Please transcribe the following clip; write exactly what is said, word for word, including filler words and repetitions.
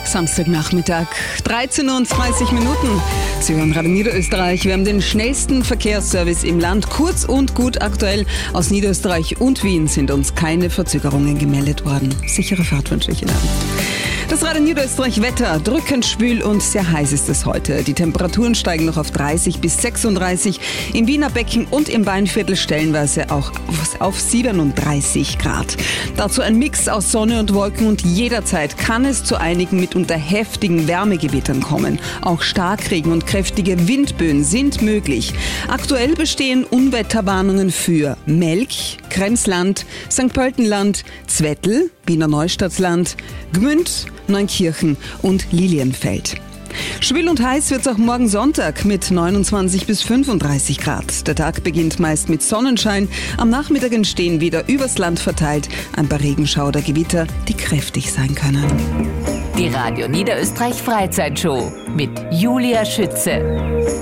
Samstagnachmittag, dreizehn Uhr dreißig Minuten. Sie hören Radio Niederösterreich. Wir haben den schnellsten Verkehrsservice im Land. Kurz und gut aktuell. Aus Niederösterreich und Wien sind uns keine Verzögerungen gemeldet worden. Sichere Fahrt wünsche ich Ihnen. Das Radio Niederösterreich Wetter, drückend schwül und sehr heiß ist es heute. Die Temperaturen steigen noch auf dreißig bis sechsunddreißig, im Wiener Becken und im Weinviertel stellenweise auch auf siebenunddreißig Grad. Dazu ein Mix aus Sonne und Wolken und jederzeit kann es zu einigen mitunter heftigen Wärmegewittern kommen. Auch Starkregen und kräftige Windböen sind möglich. Aktuell bestehen Unwetterwarnungen für Melk, Kremsland, Sankt Pöltenland, Zwettl, Wiener Neustadtland, Gmünd, Neunkirchen und Lilienfeld. Schwül und heiß wird es auch morgen Sonntag mit neunundzwanzig bis fünfunddreißig Grad. Der Tag beginnt meist mit Sonnenschein. Am Nachmittag entstehen wieder übers Land verteilt ein paar Regenschauer oder Gewitter, die kräftig sein können. Die Radio Niederösterreich Freizeitshow mit Julia Schütze.